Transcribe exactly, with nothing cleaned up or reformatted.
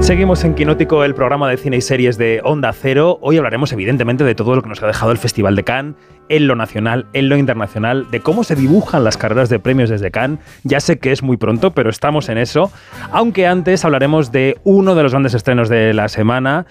Seguimos en Quinótico, el programa de cine y series de Onda Cero. Hoy hablaremos evidentemente de todo lo que nos ha dejado el Festival de Cannes, en lo nacional, en lo internacional, de cómo se dibujan las carreras de premios desde Cannes. Ya sé que es muy pronto, pero estamos en eso. Aunque antes hablaremos de uno de los grandes estrenos de la semana,